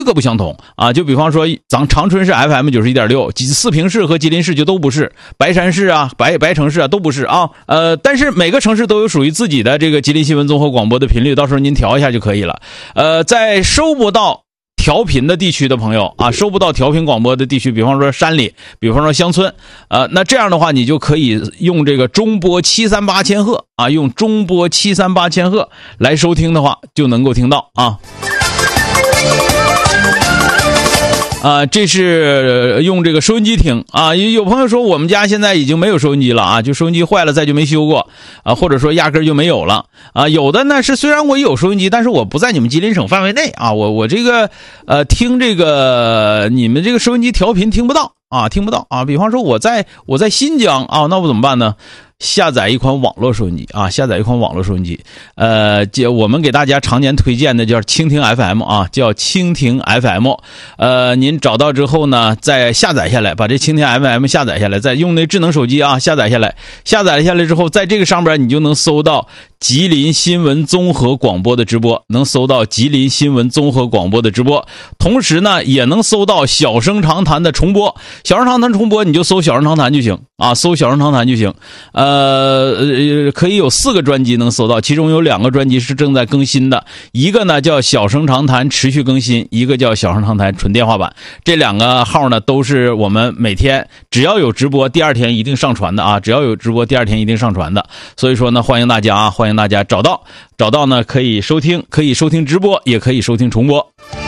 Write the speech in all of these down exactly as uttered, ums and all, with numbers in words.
各不相同啊。就比方说咱长春市 F M 九十一点六，四平市和吉林市就都不是，白山市啊、白白城市啊都不是啊。呃，但是每个城市都有属于自己的这个吉林新闻综合广播的频率，到时候您调一下就可以了。呃，在收不到调频的地区的朋友啊，收不到调频广播的地区，比方说山里，比方说乡村，呃，那这样的话，你就可以用这个中波七三八千赫啊，用中波七三八千赫来收听的话，就能够听到啊。啊，这是用这个收音机听啊。有朋友说我们家现在已经没有收音机了啊，就收音机坏了再就没修过啊，或者说压根就没有了啊。有的呢是虽然我有收音机，但是我不在你们吉林省范围内啊，我我这个呃听这个你们这个收音机调频听不到啊，听不到啊。比方说我在我在新疆啊，那我怎么办呢？下载一款网络收音机啊，下载一款网络收音机，呃，我们给大家常年推荐的叫蜻蜓 F M 啊，叫蜻蜓 F M， 呃，您找到之后呢，再下载下来，把这蜻蜓 F M 下载下来，再用那智能手机啊下载下来，下载下来之后，在这个上边你就能搜到吉林新闻综合广播的直播，能搜到吉林新闻综合广播的直播，同时呢，也能搜到小声长谈的重播，小声长谈重播你就搜小声长谈就行啊，搜小声长谈就行，呃。呃，可以有四个专辑能搜到，其中有两个专辑是正在更新的，一个呢叫小声长谈持续更新，一个叫小声长谈纯电话版。这两个号呢都是我们每天只要有直播，第二天一定上传的啊，只要有直播，第二天一定上传的。所以说呢，欢迎大家啊，欢迎大家找到找到呢可以收听，可以收听直播，也可以收听重播。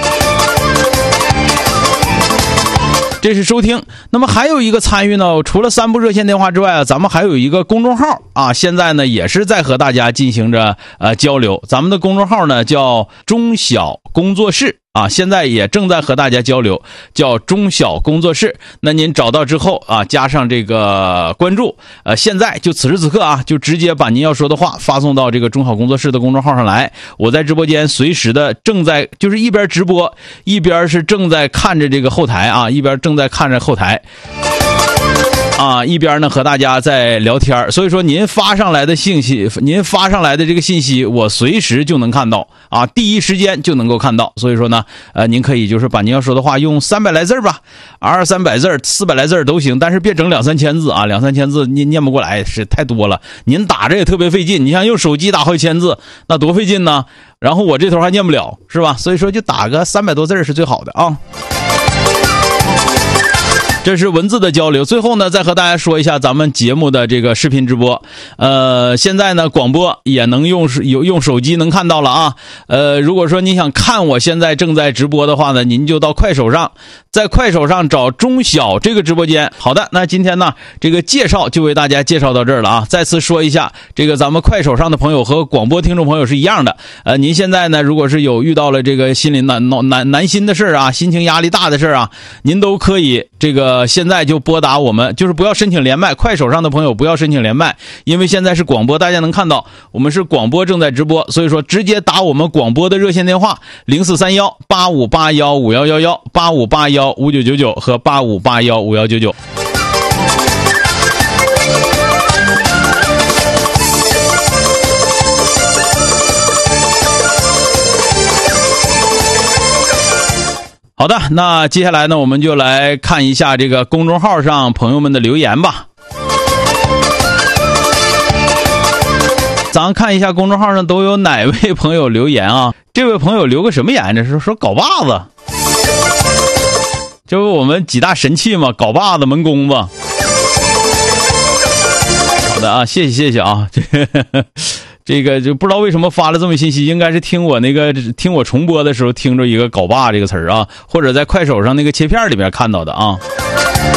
这是收听。那么还有一个参与呢，除了三部热线电话之外啊，咱们还有一个公众号啊，现在呢也是在和大家进行着呃交流。咱们的公众号呢叫中小工作室啊，现在也正在和大家交流，叫中小工作室。那您找到之后啊，加上这个关注，呃，现在就此时此刻啊，就直接把您要说的话发送到这个中小工作室的公众号上来。我在直播间随时的正在，就是一边直播一边是正在看着这个后台啊，一边正在看着后台。啊，一边呢和大家在聊天，所以说您发上来的信息，您发上来的这个信息，我随时就能看到啊，第一时间就能够看到。所以说呢，呃，您可以就是把您要说的话用三百来字吧，二三百字、四百来字都行，但是别整两三千字啊，两三千字念念不过来，是太多了。您打着也特别费劲，你像用手机打好几千字，那多费劲呢。然后我这头还念不了，是吧？所以说就打个三百多字是最好的啊。这是文字的交流。最后呢，再和大家说一下咱们节目的这个视频直播。呃，现在呢，广播也能用有用手机能看到了啊。呃，如果说你想看我现在正在直播的话呢，您就到快手上，在快手上找中小这个直播间。好的，那今天呢，这个介绍就为大家介绍到这儿了啊。再次说一下，这个咱们快手上的朋友和广播听众朋友是一样的。呃，您现在呢，如果是有遇到了这个心里难难难心的事儿啊，心情压力大的事儿啊，您都可以这个。呃，现在就拨打我们，就是不要申请连麦，快手上的朋友不要申请连麦，因为现在是广播，大家能看到我们是广播正在直播，所以说直接打我们广播的热线电话零四三幺八五八幺五幺幺幺八五八幺五九九九和八五八幺五幺九九。好的，那接下来呢，我们就来看一下这个公众号上朋友们的留言吧。咱看一下公众号上都有哪位朋友留言啊？这位朋友留个什么言？这是说镐把子，就是我们几大神器嘛，镐把子、门公子。好的啊，谢谢谢谢啊，这个这个就不知道为什么发了这么信息，应该是听我那个听我重播的时候听着一个镐把这个词儿啊，或者在快手上那个切片里面看到的啊。